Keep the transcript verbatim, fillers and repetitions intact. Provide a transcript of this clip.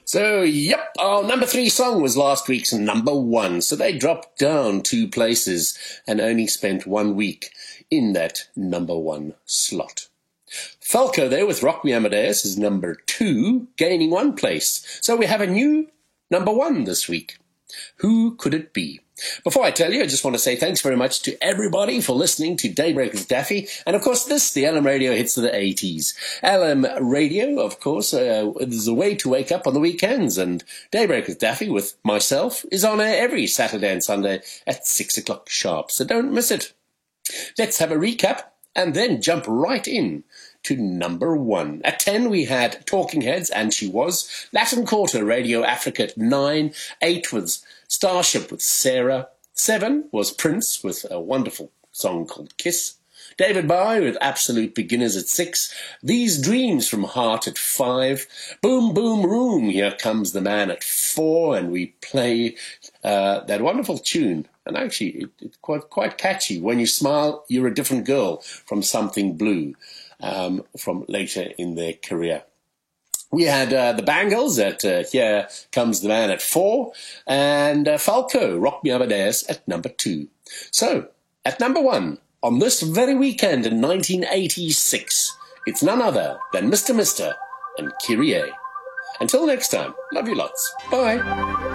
So, yep, our number three song was last week's number one. So they dropped down two places and only spent one week in that number one slot. Falco there with Rock Me Amadeus is number two, gaining one place. So we have a new number one this week. Who could it be? Before I tell you, I just want to say thanks very much to everybody for listening to Daybreak with Daffy. And, of course, this, the L M Radio Hits of the eighties. L M Radio, of course, uh, is a way to wake up on the weekends. And Daybreak with Daffy with myself is on air every Saturday and Sunday at six o'clock sharp. So don't miss it. Let's have a recap and then jump right in to number one. At ten, we had Talking Heads, and She Was. Latin Quarter, Radio Africa at nine. Eight was Starship with Sarah. Seven was Prince with a wonderful song called Kiss. David Bowie with Absolute Beginners at six. These Dreams from Heart at five. Boom Boom Room, Here Comes the Man at four. And we play uh, that wonderful tune. And actually, it, it's quite, quite catchy. When You Smile, You're a Different Girl from Something Blue. Um, from later in their career. We had uh, the Bangles at uh, Here Comes the Man at four, and uh, Falco, Rock Me Amadeus at number two. So, at number one, on this very weekend in nineteen eighty-six, it's none other than Mister Mister and Kyrie. Until next time, love you lots. Bye.